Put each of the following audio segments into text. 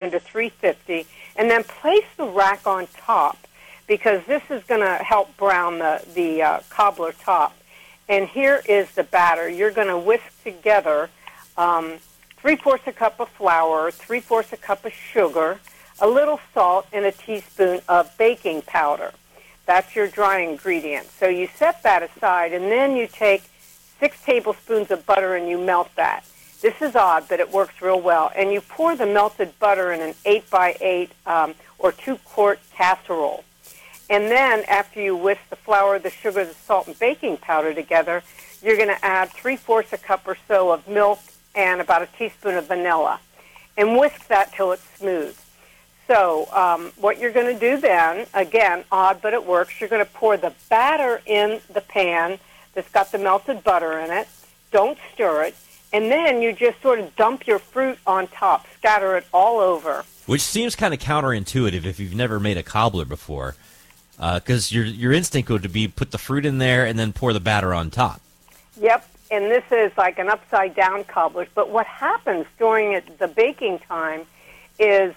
310 to 350, and then place the rack on top, because this is going to help brown the cobbler top. And here is the batter. You're going to whisk together 3/4 a cup of flour, 3/4 a cup of sugar, a little salt, and a teaspoon of baking powder. That's your dry ingredient. So you set that aside, and then you take 6 tablespoons of butter and you melt that. This is odd, but it works real well. And you pour the melted butter in an 8x8 or 2-quart casserole. And then after you whisk the flour, the sugar, the salt, and baking powder together, you're going to add 3/4 a cup or so of milk and about a teaspoon of vanilla. And whisk that till it's smooth. So what you're going to do then, again, odd but it works, you're going to pour the batter in the pan that's got the melted butter in it. Don't stir it. And then you just sort of dump your fruit on top, scatter it all over. Which seems kind of counterintuitive if you've never made a cobbler before, because your instinct would be put the fruit in there and then pour the batter on top. Yep, and this is like an upside-down cobbler. But what happens during the baking time is,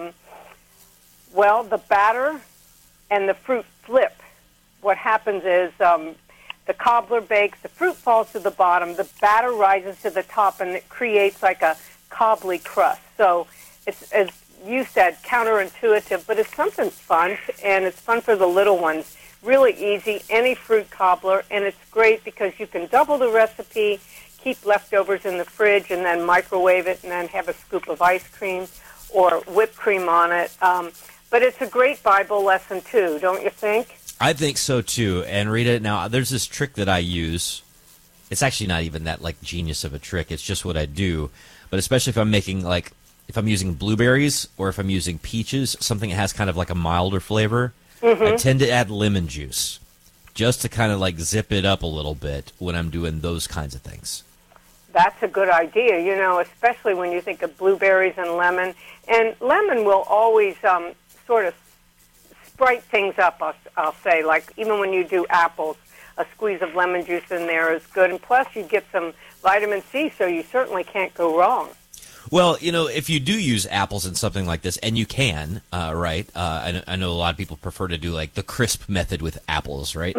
the batter and the fruit flip. What happens is the cobbler bakes, the fruit falls to the bottom, the batter rises to the top, and it creates like a cobbly crust. So it's, as you said, counterintuitive, but it's something fun, and it's fun for the little ones. Really easy, any fruit cobbler, and it's great because you can double the recipe, keep leftovers in the fridge, and then microwave it, and then have a scoop of ice cream or whipped cream on it. But it's a great Bible lesson, too, don't you think? I think so, too. And Rita, now, there's this trick that I use. It's actually not even that, genius of a trick. It's just what I do. But especially if I'm making, if I'm using blueberries or if I'm using peaches, something that has kind of like a milder flavor, I tend to add lemon juice just to kind of, zip it up a little bit when I'm doing those kinds of things. That's a good idea, especially when you think of blueberries and lemon. And lemon will always sort of bright things up, I'll say. Like even when you do apples, a squeeze of lemon juice in there is good. And plus you get some vitamin C, so you certainly can't go wrong. Well, if you do use apples in something like this, and you can, right? I know a lot of people prefer to do the crisp method with apples, right?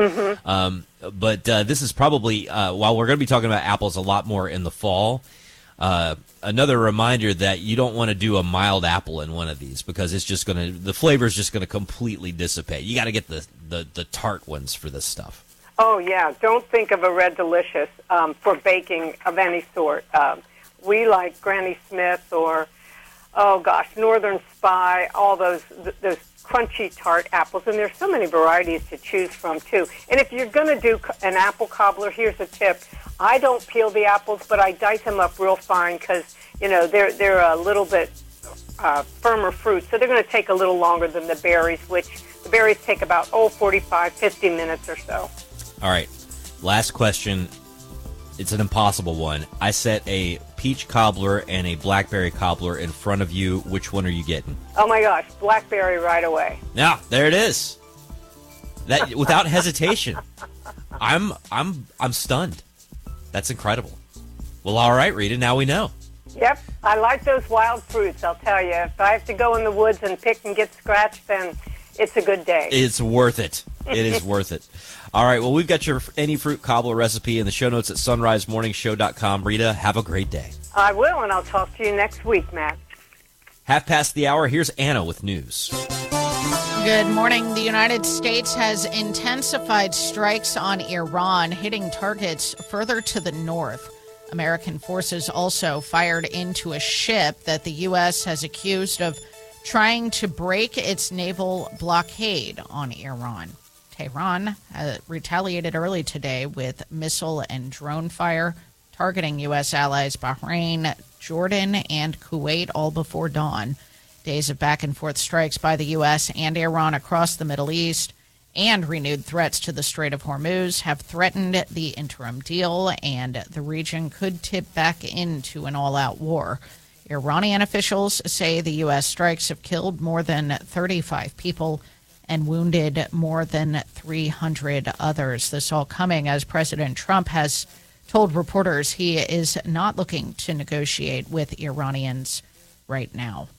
But this is probably, while we're going to be talking about apples a lot more in the fall, another reminder that you don't want to do a mild apple in one of these because it's just the flavor is just going to completely dissipate. You got to get the tart ones for this stuff. Oh yeah, don't think of a Red Delicious for baking of any sort. We like Granny Smith or, Northern Spy, all those crunchy tart apples, and there's so many varieties to choose from too. And if you're going to do an apple cobbler, here's a tip. I don't peel the apples, but I dice them up real fine because, they're a little bit firmer fruit, so they're going to take a little longer than the berries, which the berries take about, 45, 50 minutes or so. All right, last question. It's an impossible one. I set a peach cobbler and a blackberry cobbler in front of you. Which one are you getting? Oh my gosh, blackberry right away. Now, there it is. That without hesitation. I'm stunned. That's incredible. Well, all right, Rita, now we know. Yep, I like those wild fruits, I'll tell you. If I have to go in the woods and pick and get scratched, then it's a good day. It's worth it. It is worth it. All right, well, we've got your any fruit cobbler recipe in the show notes at sunrisemorningshow.com. Rita, have a great day. I will, and I'll talk to you next week, Matt. 1:30. Here's Anna with news. Good morning. The United States has intensified strikes on Iran, hitting targets further to the north. American forces also fired into a ship that the U.S. has accused of trying to break its naval blockade on Iran. Tehran retaliated early today with missile and drone fire, targeting U.S. allies Bahrain, Jordan, and Kuwait all before dawn. Days of back-and-forth strikes by the U.S. and Iran across the Middle East and renewed threats to the Strait of Hormuz have threatened the interim deal, and the region could tip back into an all-out war. Iranian officials say the U.S. strikes have killed more than 35 people and wounded more than 300 others. This all coming as President Trump has told reporters he is not looking to negotiate with Iranians right now.